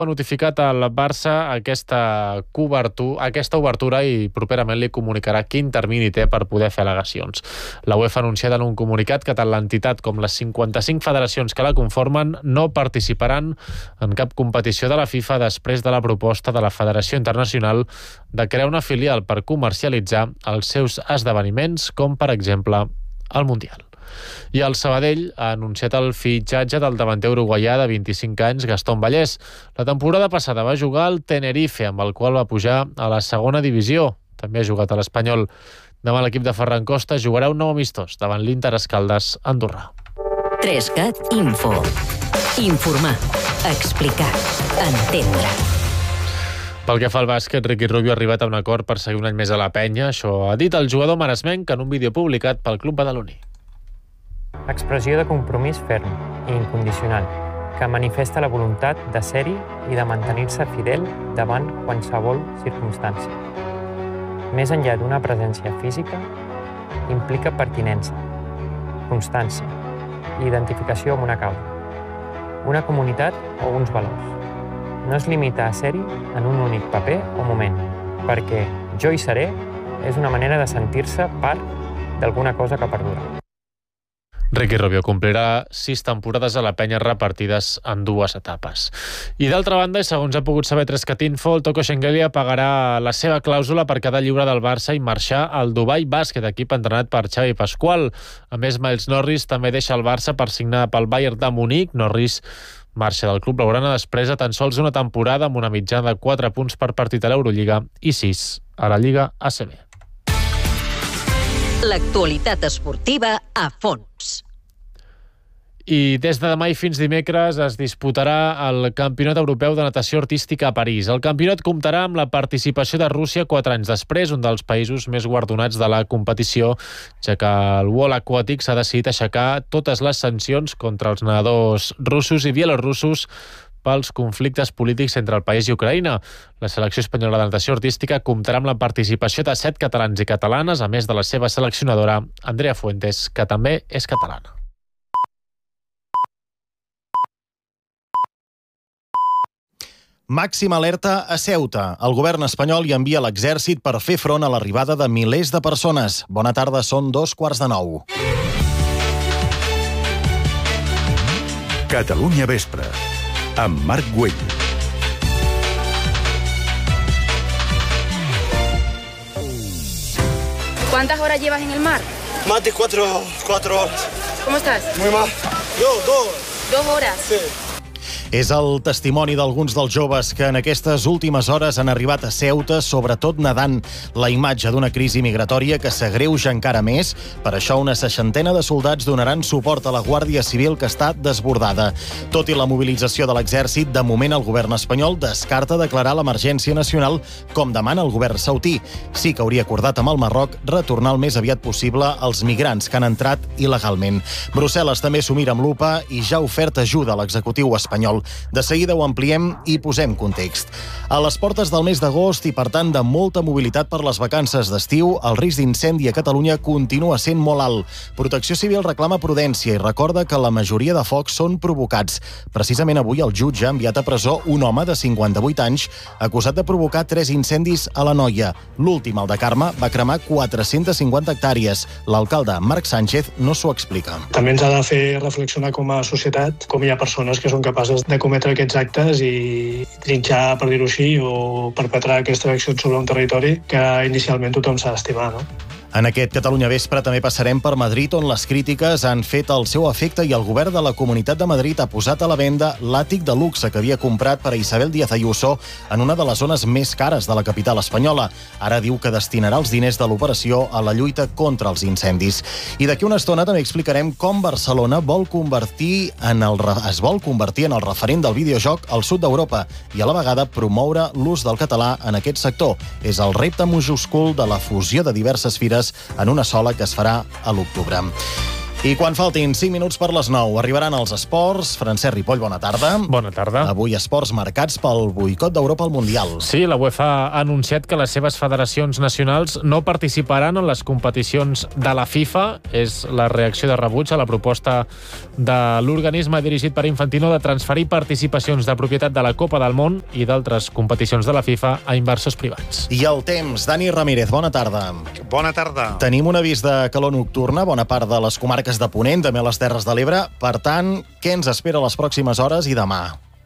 ha notificat al Barça aquesta obertura i properament li comunicarà quin termini té per poder fer al·legacions. La UEFA ha anunciat en un comunicat que tant l'entitat com les 55 federacions que la conformen no participaran en cap competició de la FIFA després de la proposta de la Federació Internacional de crear una filial per comercialitzar els seus esdeveniments, com per exemple el Mundial. I el Sabadell ha anunciat el fitxatge del davanter uruguaià de 25 anys, Gastón Vallès. La temporada passada va jugar al Tenerife, amb el qual va pujar a la segona divisió. També ha jugat a l'Espanyol. Demà l'equip de Ferran Costa jugarà un nou amistós davant l'Inter Escaldes Andorrà. 3CAT Info. Informar, explicar, entendre. Pel que fa al bàsquet, Ricky Rubio ha arribat a un acord per seguir un any més a la penya. Això ha dit el jugador maresmenc en un vídeo publicat pel club badaloní. Expressió de compromís ferm i incondicional que manifesta la voluntat de ser-hi i de mantenir-se fidel davant qualsevol circumstància. Més enllà d'una presència física, implica pertinença, constància i identificació amb una causa, una comunitat o uns valors. No es limita a ser-hi en un únic paper o moment, perquè jo hi seré és una manera de sentir-se part d'alguna cosa que perdura. Ricky Rubio complirà 6 temporades a la penya repartides en 2 etapes. I d'altra banda, i segons ha pogut saber 3CAT Info, el Toko Shengelia pagarà la seva clàusula per quedar lliure del Barça i marxar al Dubai Bàsquet, equip entrenat per Xavi Pasqual. A més, Miles Norris també deixa el Barça per signar pel Bayern de Munic. Norris marxa del club blaugrana després de tan sols una temporada amb una mitjana de 4 punts per partit a l'Eurolliga i 6 a la Lliga ACB. L'actualitat esportiva a fons. I des de demà i fins dimecres es disputarà el Campionat Europeu de Natació Artística a París. El campionat comptarà amb la participació de Rússia 4 anys després, un dels països més guardonats de la competició, ja que el World Aquatics ha decidit aixecar totes les sancions contra els nedadors russos i bielorussos pels conflictes polítics entre el país i Ucraïna. La selecció espanyola de natació artística comptarà amb la participació de 7 catalans i catalanes, a més de la seva seleccionadora, Andrea Fuentes, que també és catalana. Màxima alerta a Ceuta. El govern espanyol hi envia l'exèrcit per fer front a l'arribada de milers de persones. Bona tarda, són 8:45. Catalunya Vespre, amb Marc Güell. ¿Cuántas horas llevas en el mar? Más de 4 horas. ¿Cómo estás? Muy mal. Dos. 2 horas. Sí. És el testimoni d'alguns dels joves que en aquestes últimes hores han arribat a Ceuta, sobretot nedant, la imatge d'una crisi migratòria que s'agreuja encara més. Per això una 60ena de soldats donaran suport a la Guàrdia Civil, que està desbordada. Tot i la mobilització de l'exèrcit, de moment el govern espanyol descarta declarar l'emergència nacional, com demana el govern saudí. Sí que hauria acordat amb el Marroc retornar el més aviat possible els migrants que han entrat il·legalment. Brussel·les també s'ho mira amb lupa i ja ha ofert ajuda a l'executiu espanyol. De seguida ho ampliem i posem context. A les portes del mes d'agost i, per tant, de molta mobilitat per les vacances d'estiu, el risc d'incendi a Catalunya continua sent molt alt. Protecció Civil reclama prudència i recorda que la majoria de focs són provocats. Precisament avui el jutge ha enviat a presó un home de 58 anys acusat de provocar 3 incendis a l'Anoia. L'últim, el de Carme, va cremar 450 hectàrees. L'alcalde, Marc Sánchez, no s'ho explica. També ens ha de fer reflexionar com a societat com hi ha persones que són capaces de cometre aquests actes i trinxar, per dir-ho així, o perpetrar aquestes accions sobre un territori que inicialment tothom s'ha d'estimar, no? En aquest Catalunya Vespre també passarem per Madrid, on les crítiques han fet el seu efecte i el govern de la Comunitat de Madrid ha posat a la venda l'àtic de luxe que havia comprat per a Isabel Díaz Ayuso en una de les zones més cares de la capital espanyola. Ara diu que destinarà els diners de l'operació a la lluita contra els incendis. I d'aquí una estona també explicarem com Barcelona es vol convertir en el referent del videojoc al sud d'Europa i a la vegada promoure l'ús del català en aquest sector. És el repte majúscul de la fusió de diverses fires en una sola que es farà a l'octubre. I quan faltin 5 minuts per les 9 arribaran els esports. Francesc Ripoll, bona tarda. Bona tarda. Avui esports marcats pel boicot d'Europa al Mundial. Sí, la UEFA ha anunciat que les seves federacions nacionals no participaran en les competicions de la FIFA. És la reacció de rebuig a la proposta de l'organisme dirigit per Infantino de transferir participacions de propietat de la Copa del Món i d'altres competicions de la FIFA a inversors privats. I el temps. Dani Ramírez, bona tarda. Bona tarda. Tenim un avís de calor nocturna, bona part de les comarques de Ponent, també a les Terres de l'Ebre. Per tant, què ens espera les pròximes hores i demà?